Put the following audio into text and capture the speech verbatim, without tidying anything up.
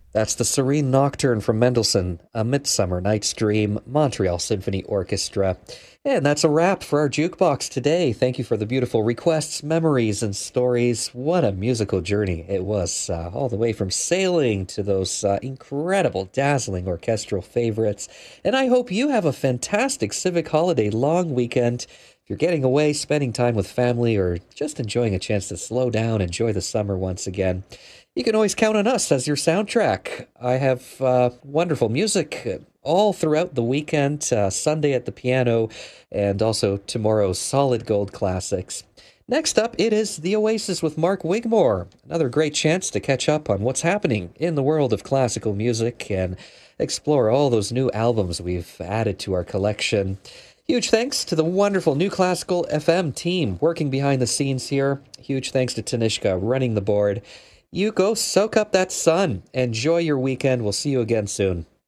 That's the Serene Nocturne from Mendelssohn, A Midsummer Night's Dream, Montreal Symphony Orchestra. And that's a wrap for our jukebox today. Thank you for the beautiful requests, memories, and stories. What a musical journey it was, uh, all the way from sailing to those uh, incredible, dazzling orchestral favorites. And I hope you have a fantastic civic holiday long weekend. If you're getting away, spending time with family, or just enjoying a chance to slow down, enjoy the summer once again, you can always count on us as your soundtrack. I have uh, wonderful music uh, all throughout the weekend, uh, Sunday at the piano, and also tomorrow's Solid Gold Classics. Next up, it is The Oasis with Mark Wigmore. Another great chance to catch up on what's happening in the world of classical music and explore all those new albums we've added to our collection. Huge thanks to the wonderful New Classical F M team working behind the scenes here. Huge thanks to Tanishka running the board. You go soak up that sun. Enjoy your weekend. We'll see you again soon.